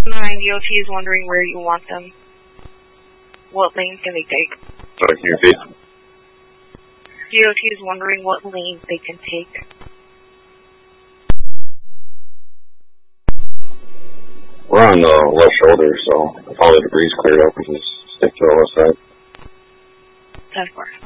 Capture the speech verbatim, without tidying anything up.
nine, D O T is wondering where you want them. What lanes can they take? Sorry, can you repeat? D O T is wondering what lanes they can take. We're on the left shoulder, so if all the debris cleared up, we can just stick to the left side. Of course.